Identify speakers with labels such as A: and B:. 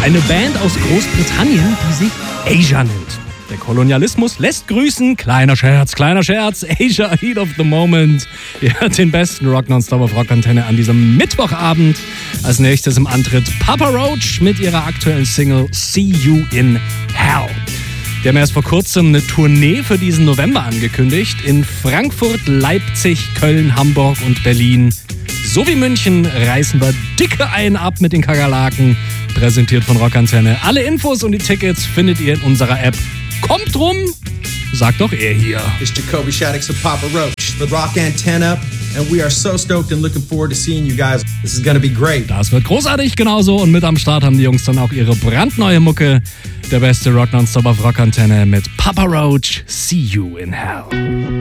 A: Eine Band aus Großbritannien, die sich Asia nennt. Der Kolonialismus lässt grüßen. Kleiner Scherz. Asia, Heat of the Moment. Ihr hört den besten Rock Nonstop auf Rockantenne an diesem Mittwochabend. Als nächstes im Antritt Papa Roach mit ihrer aktuellen Single See You in Hell. Die haben erst vor kurzem eine Tournee für diesen November angekündigt. In Frankfurt, Leipzig, Köln, Hamburg und Berlin. So wie München reißen wir dicke einen ab mit den Kakerlaken. Präsentiert von Rockantenne. Alle Infos und die Tickets findet ihr in unserer App. Kommt rum, sagt doch er hier.
B: It's Jacoby Shaddix of Papa Roach for Rockantenne. And we are so stoked and looking forward to seeing you guys. This is gonna be great.
A: Das wird großartig, genauso. Und mit am Start haben die Jungs dann auch ihre brandneue Mucke. Der beste Rock Nonstop auf Rockantenne mit Papa Roach, See You in Hell.